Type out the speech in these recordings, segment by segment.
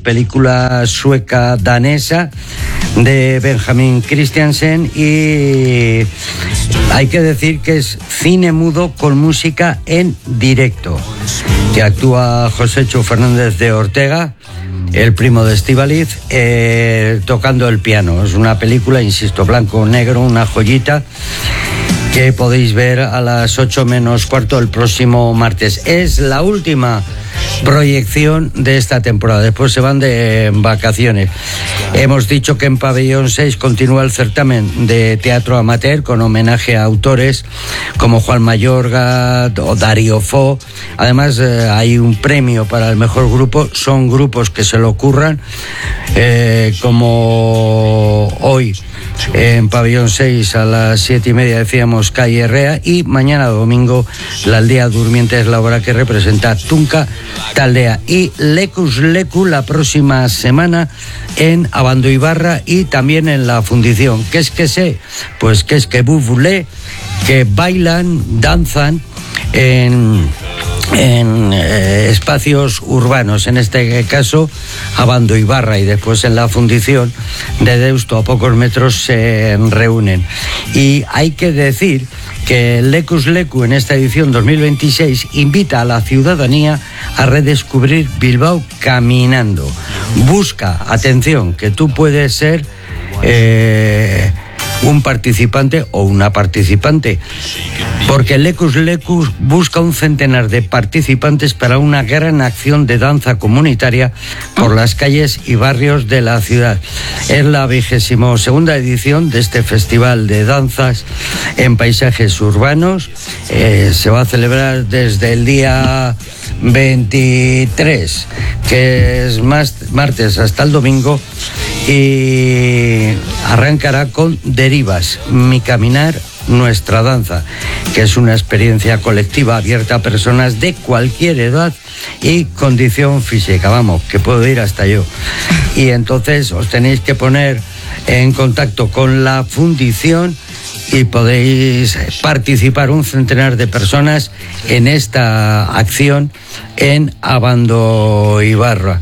película sueca danesa de Benjamin Christiansen, y hay que decir que es cine mudo con música en directo, que actúa Josécho Fernández de Ortega, el primo de Estíbaliz, tocando el piano. Es una película, insisto, blanco-negro, una joyita, que podéis ver a las 8 menos cuarto el próximo martes. Es la última proyección de esta temporada, después se van de vacaciones. Hemos dicho que en Pabellón 6 continúa el certamen de teatro amateur con homenaje a autores como Juan Mayorga o Darío Fo. Además hay un premio para el mejor grupo, son grupos que se lo ocurran, como hoy en Pabellón 6 a las 7:30 decíamos Calle Herrea, y mañana domingo la Aldea Durmiente es la obra que representa Tunca Taldea, y Lecus Lecu la próxima semana en Abando Ibarra y también en la Fundición. ¿Qué es que sé? Pues que es que bufulé, que bailan, danzan en espacios urbanos, en este caso Abando Ibarra, y después en la Fundición de Deusto, a pocos metros, se reúnen. Y hay que decir que Lecus Lecu en esta edición 2026 invita a la ciudadanía a redescubrir Bilbao caminando. Busca, atención, que tú puedes ser un participante o una participante, porque Lecus Lecu busca un centenar de participantes para una gran acción de danza comunitaria por las calles y barrios de la ciudad. Es la 22ª edición de este festival de danzas en paisajes urbanos. Se va a celebrar desde el día 23, que es martes, hasta el domingo, y arrancará con Derivas, Mi Caminar, Nuestra Danza, que es una experiencia colectiva abierta a personas de cualquier edad y condición física, vamos, que puedo ir hasta yo. Y entonces os tenéis que poner en contacto con la Fundición y podéis participar, un centenar de personas, en esta acción en Abando Ibarra.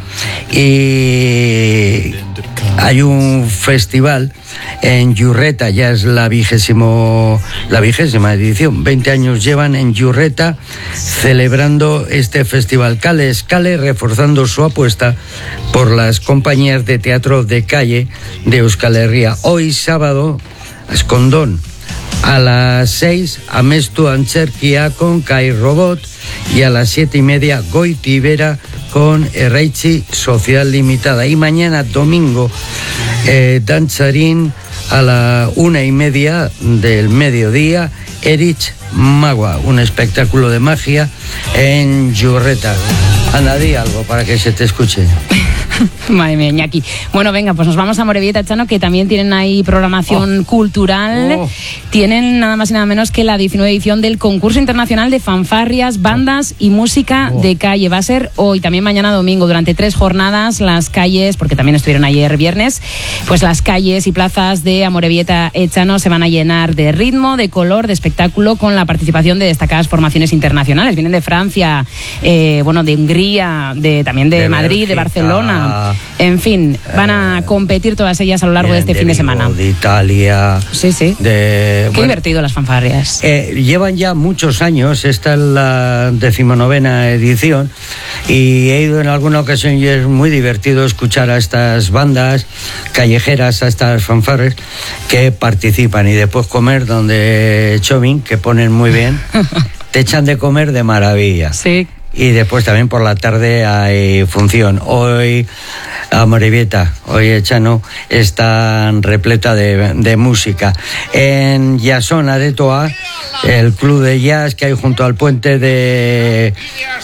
Y hay un festival en Yurreta, ya es la 20ª edición, 20 años llevan en Yurreta celebrando este festival. Cale Escale, reforzando su apuesta por las compañías de teatro de calle de Euskal Herria. Hoy sábado, Escondón, a las 6, Amestu Antzerkia con Kai Robot, y a las 7:30 Goitibera con Erraichi Social Limitada. Y mañana domingo, Danzarín a la 1:30 del mediodía, Erich Magua, un espectáculo de magia en Yurreta. Anda, di algo para que se te escuche. Madre mía, Iñaki. Bueno, venga, pues nos vamos a Amorebieta, Chano, que también tienen ahí programación cultural. Tienen nada más y nada menos que la 19ª edición del Concurso Internacional de Fanfarrias, Bandas y Música de Calle. Va a ser hoy, también mañana domingo, durante 3 jornadas, las calles, porque también estuvieron ayer viernes, pues las calles y plazas de Amorebieta, Chano, se van a llenar de ritmo, de color, de espectáculo, con la participación de destacadas formaciones internacionales. Vienen de Francia, de Hungría, también de Madrid, Bélgica, de Barcelona. En fin, van a competir todas ellas a lo largo de este fin de semana. De Italia. Sí. Qué divertido las fanfarrias. Llevan ya muchos años, esta es la 19ª edición, y he ido en alguna ocasión y es muy divertido escuchar a estas bandas callejeras, a estas fanfarres que participan, y después comer donde Chauvin, que ponen muy bien, te echan de comer de maravilla. Sí. Y después también por la tarde hay función. Hoy Amorebieta, hoy Chano, está repleta de música. En Jason Aretoa, el club de jazz que hay junto al puente de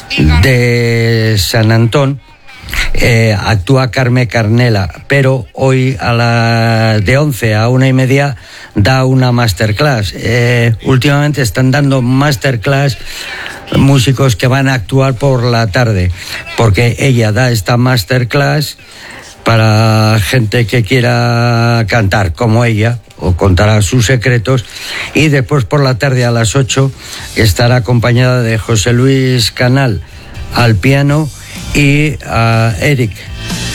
San Antón, actúa Carme Carnela, pero hoy de 11 a 1:30 da una masterclass. Últimamente están dando masterclass músicos que van a actuar por la tarde, porque ella da esta masterclass para gente que quiera cantar como ella o contará sus secretos, y después por la tarde a las 8 estará acompañada de José Luis Canal al piano y a Eric